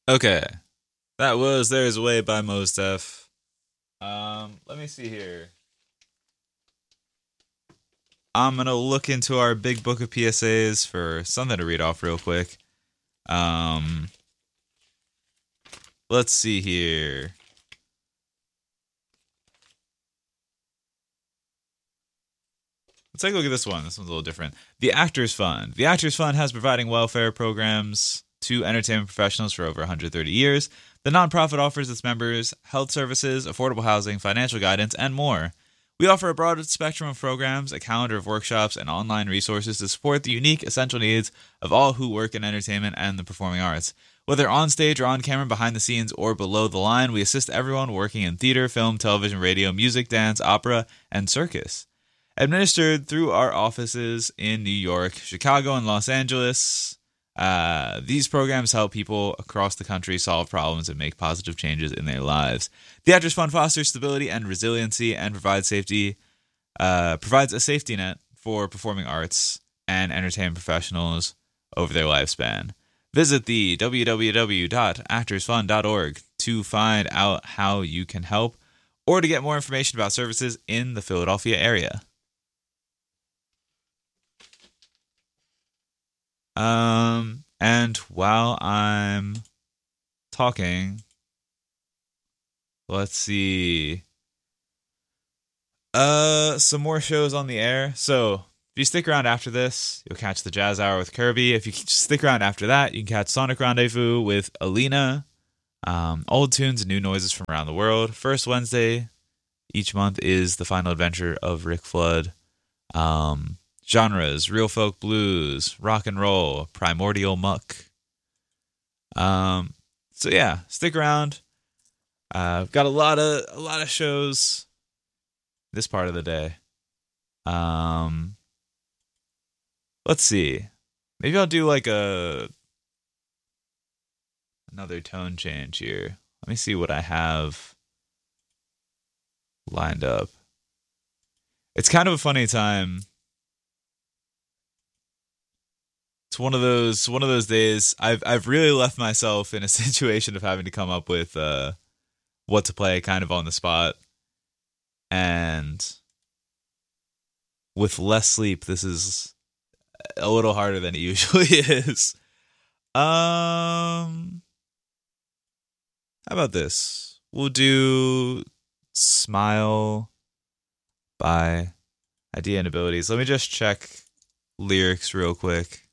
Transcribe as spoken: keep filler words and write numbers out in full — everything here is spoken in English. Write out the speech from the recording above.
Okay, that was "There's a Way" by Mos Def. Um, let me see here. I'm gonna look into our big book of P S As for something to read off real quick. Um, let's see here. Let's take a look at this one. This one's a little different. The Actors Fund. The Actors Fund has providing welfare programs to entertainment professionals for over one hundred thirty years. The nonprofit offers its members health services, affordable housing, financial guidance, and more. We offer a broad spectrum of programs, a calendar of workshops, and online resources to support the unique, essential needs of all who work in entertainment and the performing arts. Whether on stage or on camera, behind the scenes, or below the line, we assist everyone working in theater, film, television, radio, music, dance, opera, and circus. Administered through our offices in New York, Chicago, and Los Angeles, uh, these programs help people across the country solve problems and make positive changes in their lives. The Actors Fund fosters stability and resiliency and provides safety, uh, provides a safety net for performing arts and entertainment professionals over their lifespan. Visit the w w w dot actors fund dot org to find out how you can help or to get more information about services in the Philadelphia area. Um, and while I'm talking, let's see. Uh, some more shows on the air. So, if you stick around after this, you'll catch the Jazz Hour with Kirby. If you stick around after that, you can catch Sonic Rendezvous with Alina. Um, old tunes and new noises from around the world. First Wednesday each month is the final adventure of Rick Flood. Um, genres: real folk blues, rock and roll, primordial muck. Um, so yeah, stick around. Uh, got a lot of a lot of shows this part of the day. Um, let's see. Maybe I'll do like a another tone change here. Let me see what I have lined up. It's kind of a funny time. It's one of those one of those days. I've I've really left myself in a situation of having to come up with uh, what to play kind of on the spot. And with less sleep, this is a little harder than it usually is. Um, how about this? We'll do "Smile" by Idea and Abilities. Let me just check lyrics real quick.